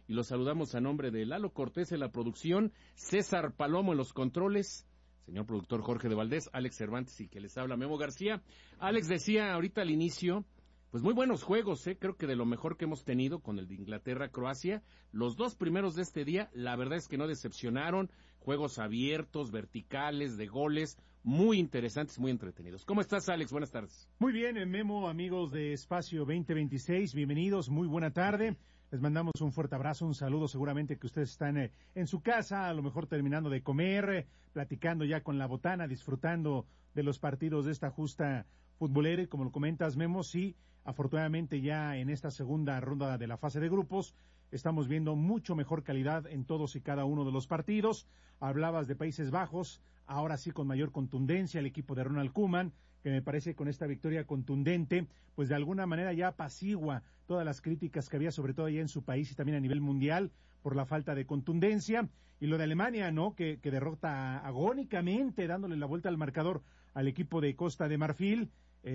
y los saludamos a nombre de Lalo Cortés en la producción, César Palomo en los controles, señor productor Jorge de Valdés, Alex Cervantes y que les habla Memo García. Alex decía ahorita al inicio, pues muy buenos juegos, creo que de lo mejor que hemos tenido con el de Inglaterra-Croacia. Los dos primeros de este día, la verdad es que no decepcionaron, juegos abiertos, verticales, de goles, muy interesantes, muy entretenidos. ¿Cómo estás, Alex? Buenas tardes. Muy bien, Memo, amigos de Espacio 2026, bienvenidos, muy buena tarde. Les mandamos un fuerte abrazo, un saludo, seguramente que ustedes están en su casa, a lo mejor terminando de comer, platicando ya con la botana, disfrutando de los partidos de esta justa futbolera, y como lo comentas, Memo, sí, afortunadamente ya en esta segunda ronda de la fase de grupos, estamos viendo mucho mejor calidad en todos y cada uno de los partidos. Hablabas de Países Bajos, ahora sí con mayor contundencia el equipo de Ronald Koeman, que me parece con esta victoria contundente, pues de alguna manera ya apacigua todas las críticas que había, sobre todo allá en su país y también a nivel mundial, por la falta de contundencia. Y lo de Alemania, ¿no?, que derrota agónicamente, dándole la vuelta al marcador al equipo de Costa de Marfil.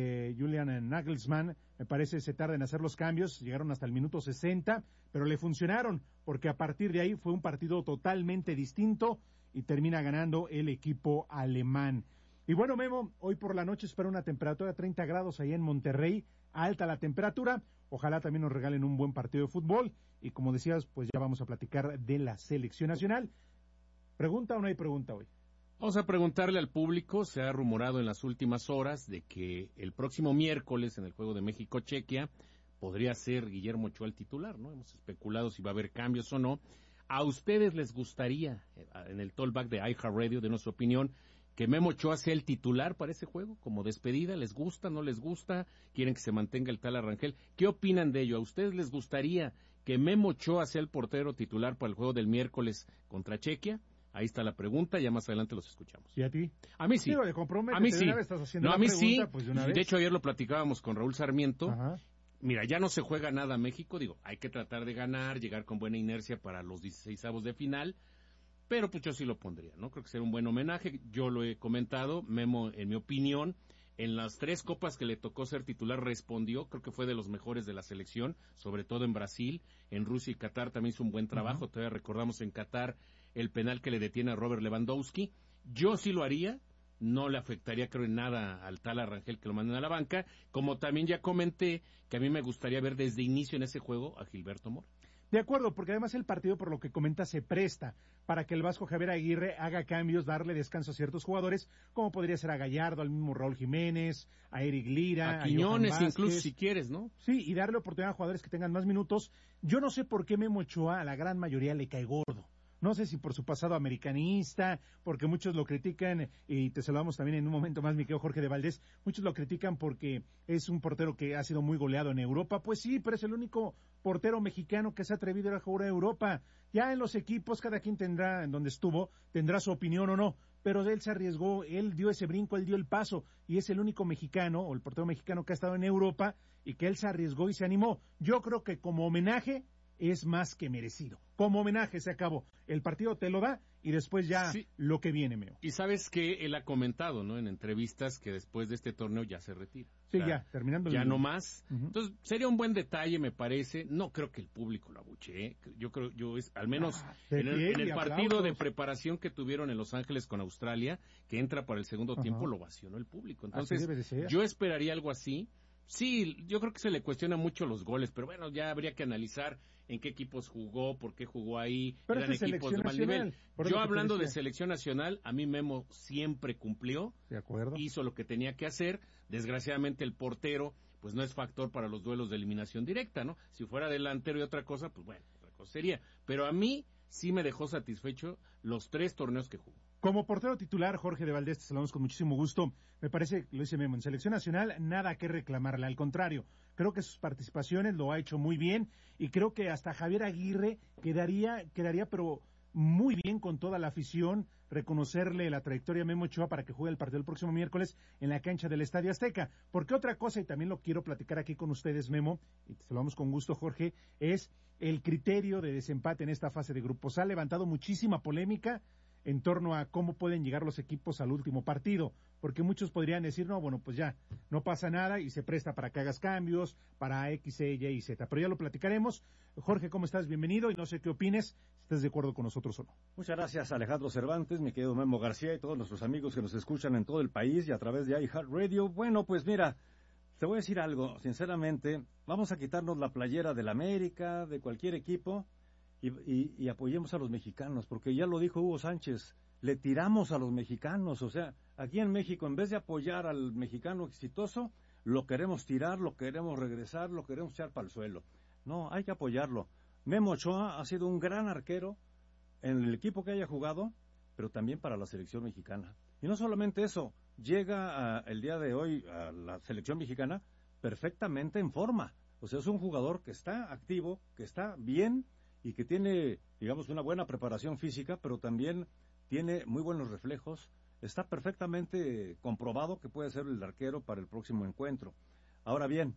Julian Nagelsmann, me parece, se tarda en hacer los cambios, llegaron hasta el minuto 60, pero le funcionaron, porque a partir de ahí fue un partido totalmente distinto y termina ganando el equipo alemán. Y bueno, Memo, hoy por la noche espera una temperatura de 30 grados ahí en Monterrey, alta la temperatura, ojalá también nos regalen un buen partido de fútbol, y como decías, pues ya vamos a platicar de la selección nacional. ¿Pregunta o no hay pregunta hoy? Vamos a preguntarle al público, se ha rumorado en las últimas horas de que el próximo miércoles en el juego de México-Chequia podría ser Guillermo Ochoa el titular, ¿no? Hemos especulado si va a haber cambios o no. ¿A ustedes les gustaría, en el talkback de iHeartRadio, de nuestra opinión, que Memo Ochoa sea el titular para ese juego, como despedida? ¿Les gusta, no les gusta? ¿Quieren que se mantenga el Tala Rangel? ¿Qué opinan de ello? ¿A ustedes les gustaría que Memo Ochoa sea el portero titular para el juego del miércoles contra Chequia? Ahí está la pregunta, ya más adelante los escuchamos. ¿Y a ti? A mí sí. Digo, a mí sí. No, a mí sí. Pues de hecho, ayer lo platicábamos con Raúl Sarmiento. Ajá. Mira, ya no se juega nada a México, digo, hay que tratar de ganar, llegar con buena inercia para los 16avos de final, pero pues yo sí lo pondría, ¿no? Creo que será un buen homenaje, yo lo he comentado, Memo, en mi opinión, en las 3 copas que le tocó ser titular respondió, creo que fue de los mejores de la selección, sobre todo en Brasil, en Rusia y Qatar también hizo un buen trabajo, todavía recordamos en Qatar el penal que le detiene a Robert Lewandowski. Yo sí lo haría, no le afectaría creo en nada al Tala Rangel que lo manden a la banca, como también ya comenté que a mí me gustaría ver desde inicio en ese juego a Gilberto Mora. De acuerdo, porque además el partido, por lo que comenta, se presta para que el Vasco Javier Aguirre haga cambios, darle descanso a ciertos jugadores, como podría ser a Gallardo, al mismo Raúl Jiménez, a Eric Lira, a Quiñones incluso si quieres, ¿no? Sí, y darle oportunidad a jugadores que tengan más minutos. Yo no sé por qué Memo Ochoa a la gran mayoría le cae gordo. No sé si por su pasado americanista, porque muchos lo critican, y te saludamos también en un momento más, mi querido Jorge de Valdés, muchos lo critican porque es un portero que ha sido muy goleado en Europa. Pues sí, pero es el único portero mexicano que se ha atrevido a jugar en Europa. Ya en los equipos, cada quien tendrá, en donde estuvo, tendrá su opinión o no, pero él se arriesgó, él dio ese brinco, él dio el paso, y es el único mexicano, o el portero mexicano que ha estado en Europa, y que él se arriesgó y se animó. Yo creo que como homenaje es más que merecido. Como homenaje se acabó. El partido te lo da y después ya sí. Lo que viene, Meo. Y sabes que él ha comentado, ¿no?, en entrevistas que después de este torneo ya se retira. Sí, o sea, ya, terminando. Ya no más. Entonces, sería un buen detalle, me parece. No creo que el público lo abuchee. Yo creo, al menos en el partido de preparación que tuvieron en Los Ángeles con Australia, que entra para el segundo tiempo, lo vacionó el público. Entonces, yo esperaría algo así. Sí, yo creo que se le cuestiona mucho los goles, pero bueno, ya habría que analizar en qué equipos jugó, por qué jugó ahí, pero eran equipos de mal nivel. Yo hablando de selección nacional, a mí Memo siempre cumplió, de acuerdo, hizo lo que tenía que hacer. Desgraciadamente el portero pues no es factor para los duelos de eliminación directa, ¿no? Si fuera delantero y otra cosa, pues bueno, otra cosa sería. Pero a mí sí me dejó satisfecho los 3 torneos que jugó. Como portero titular, Jorge de Valdés, te saludamos con muchísimo gusto. Me parece, lo dice Memo, en selección nacional nada que reclamarle, al contrario, creo que sus participaciones lo ha hecho muy bien, y creo que hasta Javier Aguirre quedaría pero muy bien con toda la afición, reconocerle la trayectoria a Memo Ochoa para que juegue el partido el próximo miércoles en la cancha del Estadio Azteca. Porque otra cosa, y también lo quiero platicar aquí con ustedes, Memo, y te saludamos con gusto, Jorge, es el criterio de desempate en esta fase de grupos. Ha levantado muchísima polémica. en torno a cómo pueden llegar los equipos al último partido, porque muchos podrían decir, no, bueno, pues ya, no pasa nada y se presta para que hagas cambios, para X, Y y Z, pero ya lo platicaremos. Jorge, ¿cómo estás? Bienvenido y no sé qué opines, si estás de acuerdo con nosotros o no. Muchas gracias, Alejandro Cervantes, mi querido Memo García y todos nuestros amigos que nos escuchan en todo el país y a través de iHeartRadio. Bueno, pues mira, te voy a decir algo, sinceramente, vamos a quitarnos la playera del América, de cualquier equipo, y apoyemos a los mexicanos, porque ya lo dijo Hugo Sánchez, le tiramos a los mexicanos, o sea, aquí en México, en vez de apoyar al mexicano exitoso, lo queremos tirar, lo queremos regresar, lo queremos echar para el suelo. No, hay que apoyarlo. Memo Ochoa ha sido un gran arquero en el equipo que haya jugado, pero también para la selección mexicana. Y no solamente eso, llega el día de hoy a la selección mexicana perfectamente en forma. O sea, es un jugador que está activo, que está bien y que tiene, digamos, una buena preparación física, pero también tiene muy buenos reflejos. Está perfectamente comprobado que puede ser el arquero para el próximo encuentro. Ahora bien,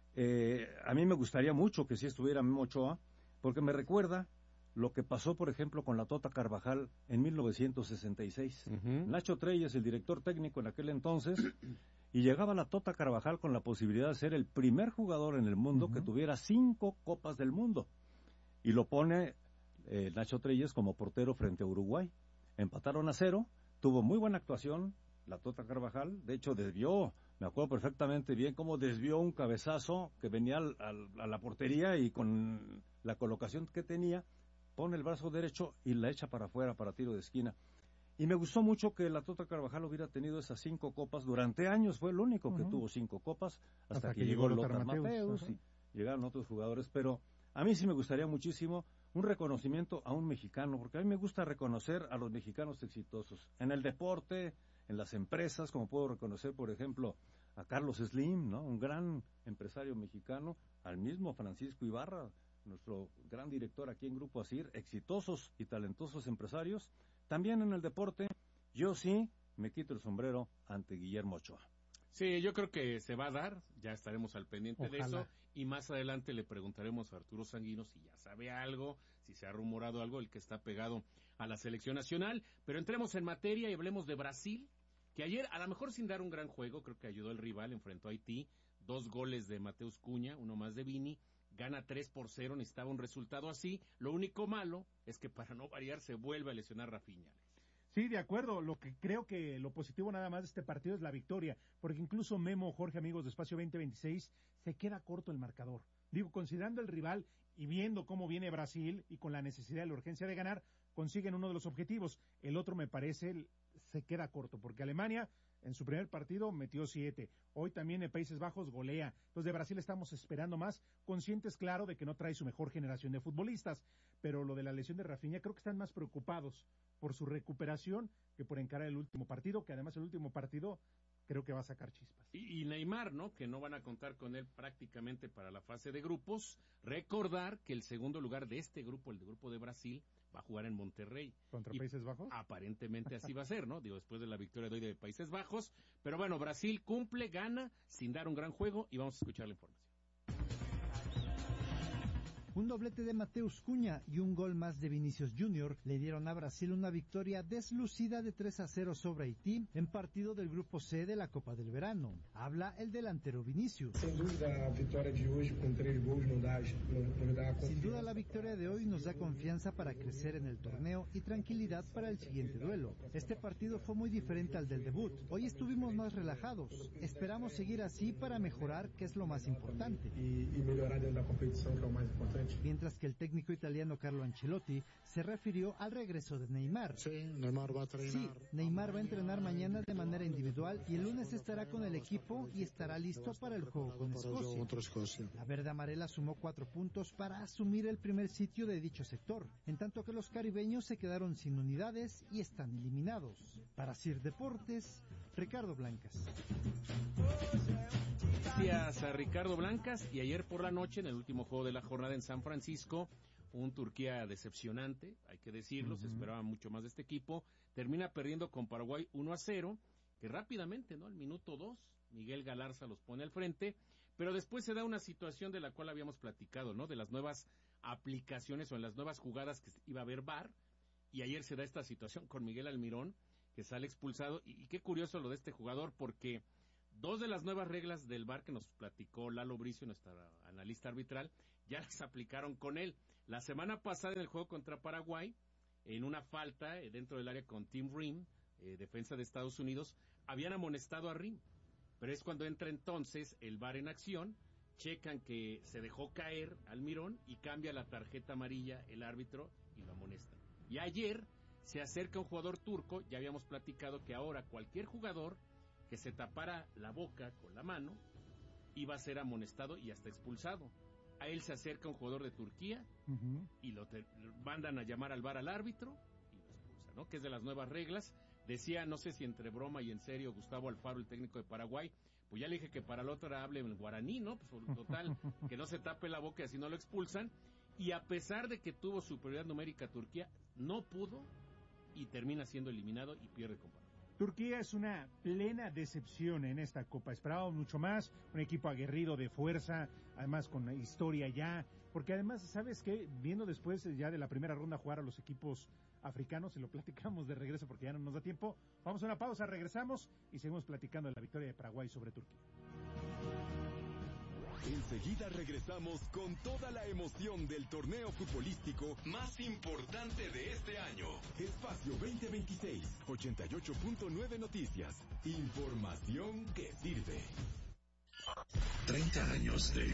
a mí me gustaría mucho que sí estuviera Memo Ochoa, porque me recuerda lo que pasó, por ejemplo, con la Tota Carvajal en 1966. Nacho Treyes, el director técnico en aquel entonces, y llegaba la Tota Carvajal con la posibilidad de ser el primer jugador en el mundo que tuviera 5 Copas del Mundo. Y lo pone Nacho Treyes como portero frente a Uruguay. Empataron a 0, tuvo muy buena actuación la Tota Carvajal, de hecho desvió, me acuerdo perfectamente bien cómo desvió un cabezazo que venía a la portería y con la colocación que tenía, pone el brazo derecho y la echa para afuera para tiro de esquina. Y me gustó mucho que la Tota Carvajal hubiera tenido esas 5 copas, durante años fue el único que tuvo 5 copas, hasta que llegó Lothar Matthäus y llegaron otros jugadores, pero a mí sí me gustaría muchísimo un reconocimiento a un mexicano, porque a mí me gusta reconocer a los mexicanos exitosos, en el deporte, en las empresas, como puedo reconocer, por ejemplo, a Carlos Slim, ¿no? Un gran empresario mexicano, al mismo Francisco Ibarra, nuestro gran director aquí en Grupo ASIR, exitosos y talentosos empresarios. También en el deporte, yo sí me quito el sombrero ante Guillermo Ochoa. Sí, yo creo que se va a dar, ya estaremos al pendiente de eso, y más adelante le preguntaremos a Arturo Sanguino si ya sabe algo, si se ha rumorado algo, el que está pegado a la selección nacional, pero entremos en materia y hablemos de Brasil, que ayer, a lo mejor sin dar un gran juego, creo que ayudó el rival, enfrentó a Haití, 2 goles de Mateus Cunha, uno más de Vini, gana 3-0, necesitaba un resultado así, lo único malo es que para no variar se vuelve a lesionar Rafinha. Sí, de acuerdo. Lo que creo que lo positivo nada más de este partido es la victoria, porque incluso Memo, Jorge, amigos de Espacio 2026, se queda corto el marcador. Digo, considerando el rival y viendo cómo viene Brasil y con la necesidad y la urgencia de ganar, consiguen uno de los objetivos. El otro, me parece, se queda corto, porque Alemania en su primer partido metió 7. Hoy también en Países Bajos golea. Entonces de Brasil estamos esperando más, conscientes, claro, de que no trae su mejor generación de futbolistas. Pero lo de la lesión de Rafinha, creo que están más preocupados por su recuperación que por encarar el último partido, que además el último partido creo que va a sacar chispas. Y Neymar, ¿no? Que no van a contar con él prácticamente para la fase de grupos. Recordar que el segundo lugar de este grupo, el de grupo de Brasil, va a jugar en Monterrey. ¿Contra Países Bajos? Aparentemente así va a ser, ¿no? Digo, después de la victoria de hoy de Países Bajos. Pero bueno, Brasil cumple, gana, sin dar un gran juego, y vamos a escuchar la información. Un doblete de Mateus Cunha y un gol más de Vinicius Jr. le dieron a Brasil una victoria deslucida de 3-0 sobre Haití en partido del Grupo C de la Copa del Verano. Habla el delantero Vinicius. Sin duda, la victoria de hoy con 3 goles nos da confianza. Sin duda, la victoria de hoy nos da confianza para crecer en el torneo y tranquilidad para el siguiente duelo. Este partido fue muy diferente al del debut. Hoy estuvimos más relajados. Esperamos seguir así para mejorar, que es lo más importante. Y mejorar dentro de la competición, que es lo más importante. Mientras que el técnico italiano Carlo Ancelotti se refirió al regreso de Neymar. Sí, Neymar va a entrenar mañana de manera individual y el lunes estará con el equipo y estará listo para el juego con Escocia. La verde amarela sumó 4 puntos para asumir el primer sitio de dicho sector, en tanto que los caribeños se quedaron sin unidades y están eliminados. Para CIR Deportes, Ricardo Blancas. Gracias a Ricardo Blancas. Y ayer por la noche, en el último juego de la jornada en San Francisco, un Turquía decepcionante, hay que decirlo, se esperaba mucho más de este equipo, termina perdiendo con Paraguay 1-0, que rápidamente, ¿no? Al minuto 2, Miguel Galarza los pone al frente, pero después se da una situación de la cual habíamos platicado, ¿no? De las nuevas aplicaciones o en las nuevas jugadas que iba a haber VAR, y ayer se da esta situación con Miguel Almirón, que sale expulsado, y qué curioso lo de este jugador, porque 2 de las nuevas reglas del VAR que nos platicó Lalo Bricio, nuestra analista arbitral, ya las aplicaron con él. La semana pasada en el juego contra Paraguay, en una falta dentro del área con Tim Ream, defensa de Estados Unidos, habían amonestado a Ream, pero es cuando entra entonces el VAR en acción, checan que se dejó caer Almirón y cambia la tarjeta amarilla el árbitro y lo amonestan. Y ayer se acerca un jugador turco, ya habíamos platicado que ahora cualquier jugador que se tapara la boca con la mano iba a ser amonestado y hasta expulsado. A él se acerca un jugador de Turquía y lo mandan a llamar al VAR al árbitro y lo expulsan, ¿no? Que es de las nuevas reglas. Decía, no sé si entre broma y en serio, Gustavo Alfaro, el técnico de Paraguay, pues ya le dije que para la otra hable en guaraní, ¿no? Pues total, que no se tape la boca y así no lo expulsan. Y a pesar de que tuvo superioridad numérica Turquía, no pudo y termina siendo eliminado y pierde con Paraguay. Turquía es una plena decepción en esta Copa. Esperábamos mucho más, un equipo aguerrido de fuerza, además con historia ya, porque además, ¿sabes qué? Viendo después ya de la primera ronda jugar a los equipos africanos, y lo platicamos de regreso porque ya no nos da tiempo, vamos a una pausa, regresamos y seguimos platicando de la victoria de Paraguay sobre Turquía. Enseguida regresamos con toda la emoción del torneo futbolístico más importante de este año. Espacio 2026, 88.9 Noticias. Información que sirve. 30 años de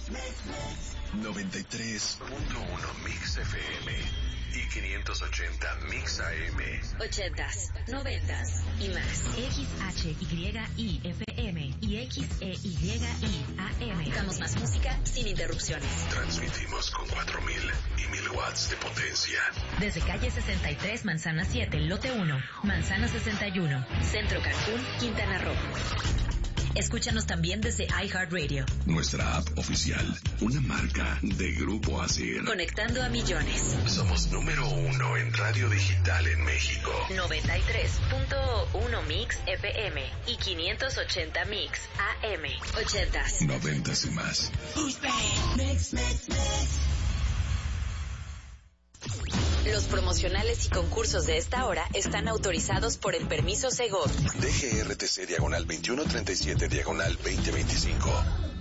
93.1 Mix FM y 580 Mix AM. 80s, 90s y más. XHYI FM y XEYI AM. Damos más música sin interrupciones. Transmitimos con 4,000 y 1,000 watts de potencia. Desde calle 63, Manzana 7, Lote 1, Manzana 61, Centro Cancún, Quintana Roo. Escúchanos también desde iHeartRadio. Nuestra app oficial, una marca de Grupo ASIR. Conectando a millones. Somos número 1 en radio digital en México. 93.1 Mix FM y 580 Mix AM. 80s. 90s y más. Los promocionales y concursos de esta hora están autorizados por el permiso Segov. DGRTC /2137/2025.